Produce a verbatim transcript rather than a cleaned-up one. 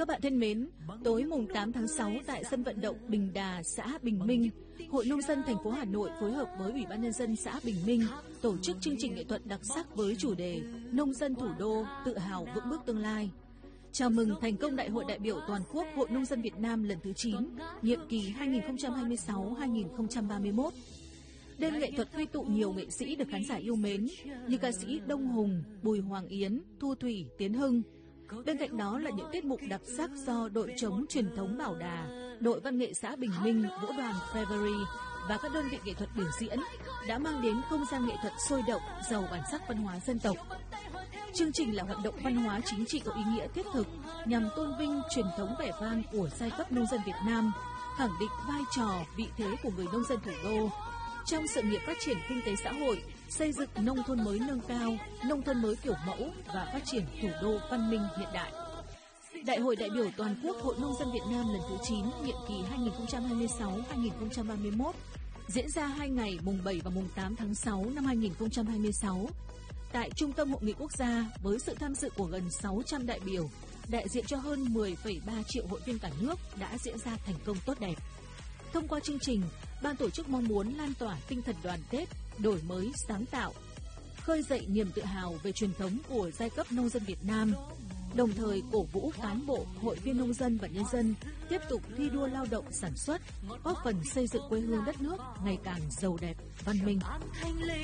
Các bạn thân mến, tối mùng tám tháng sáu tại sân vận động Bình Đà, xã Bình Minh, Hội Nông dân thành phố Hà Nội phối hợp với Ủy ban nhân dân xã Bình Minh tổ chức chương trình nghệ thuật đặc sắc với chủ đề Nông dân thủ đô tự hào vững bước tương lai. Chào mừng thành công Đại hội đại biểu toàn quốc Hội Nông dân Việt Nam lần thứ chín, nhiệm kỳ hai nghìn không trăm hai mươi sáu đến hai nghìn không trăm ba mươi mốt. Đêm nghệ thuật quy tụ nhiều nghệ sĩ được khán giả yêu mến như ca sĩ Đông Hùng, Bùi Hoàng Yến, Thu Thủy, Tiến Hưng. Bên cạnh đó là những tiết mục đặc sắc do đội trống truyền thống Bảo Đà, đội văn nghệ xã Bình Minh, vũ đoàn Feveri và các đơn vị nghệ thuật biểu diễn đã mang đến không gian nghệ thuật sôi động, giàu bản sắc văn hóa dân tộc. Chương trình là hoạt động văn hóa chính trị có ý nghĩa thiết thực nhằm tôn vinh truyền thống vẻ vang của giai cấp nông dân Việt Nam, khẳng định vai trò, vị thế của người nông dân thủ đô trong sự nghiệp phát triển kinh tế xã hội, xây dựng nông thôn mới nâng cao, nông thôn mới kiểu mẫu và phát triển thủ đô văn minh hiện đại. Đại hội đại biểu toàn quốc Hội Nông dân Việt Nam lần thứ chín, nhiệm kỳ hai nghìn không trăm hai mươi sáu đến hai nghìn không trăm ba mươi mốt diễn ra hai ngày mùng bảy và mùng tám tháng sáu năm hai nghìn không trăm hai mươi sáu tại Trung tâm Hội nghị Quốc gia với sự tham dự của gần sáu trăm đại biểu, đại diện cho hơn mười phẩy ba triệu hội viên cả nước đã diễn ra thành công tốt đẹp. Thông qua chương trình, ban tổ chức mong muốn lan tỏa tinh thần đoàn kết, đổi mới, sáng tạo, khơi dậy niềm tự hào về truyền thống của giai cấp nông dân Việt Nam, đồng thời cổ vũ cán bộ, hội viên nông dân và nhân dân tiếp tục thi đua lao động sản xuất, góp phần xây dựng quê hương đất nước ngày càng giàu đẹp, văn minh.